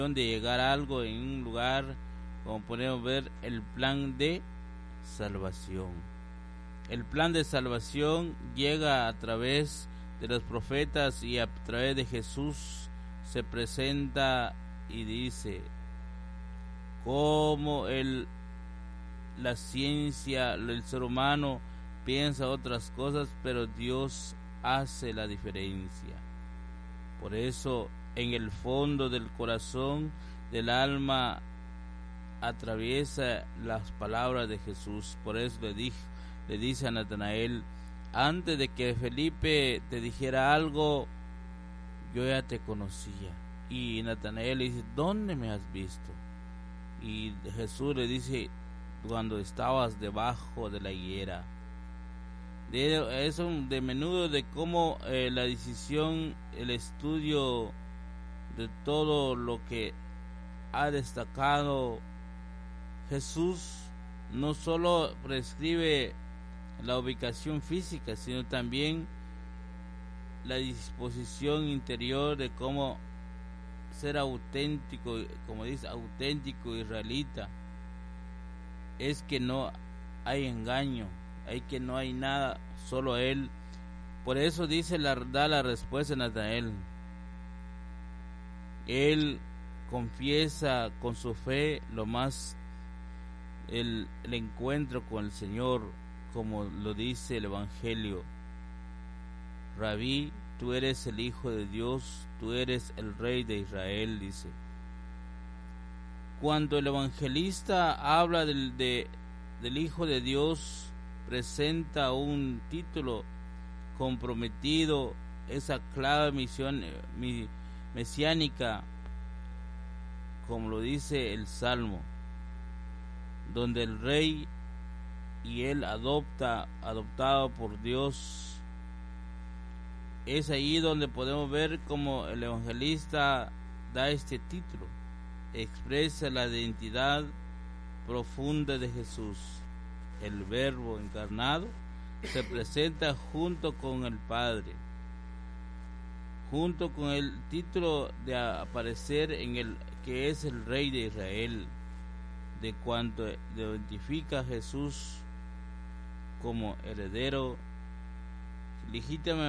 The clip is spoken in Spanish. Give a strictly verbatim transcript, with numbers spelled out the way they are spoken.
de llegar a algo en un lugar, como podemos ver, el plan de salvación. El plan de salvación llega a través de los profetas y a través de Jesús se presenta y dice cómo el, la ciencia, el ser humano piensa otras cosas, pero Dios hace la diferencia. Por eso en el fondo del corazón del alma atraviesa las palabras de Jesús. Por eso le, dije, le dice a Natanael, antes de que Felipe te dijera algo, yo ya te conocía. Y Natanael le dice, ¿dónde me has visto? Y Jesús le dice, cuando estabas debajo de la higuera. De eso de menudo de cómo eh, la decisión, el estudio de todo lo que ha destacado Jesús, no solo prescribe la ubicación física, sino también la disposición interior de cómo ser auténtico, como dice, auténtico israelita. Es que no hay engaño, hay que no hay nada, solo Él. Por eso dice la, da la respuesta a Natanael. Él confiesa con su fe lo más el, el encuentro con el Señor, como lo dice el Evangelio. Rabí, tú eres el Hijo de Dios, tú eres el Rey de Israel, dice. Cuando el evangelista habla del, de, del Hijo de Dios, presenta un título comprometido, esa clave misión mi, mesiánica, como lo dice el Salmo, donde el Rey y él adopta, adoptado por Dios. Es ahí donde podemos ver cómo el evangelista da este título, expresa la identidad profunda de Jesús. El Verbo encarnado se presenta junto con el Padre, junto con el título de aparecer en el que es el Rey de Israel, de cuanto identifica a Jesús como heredero legítimamente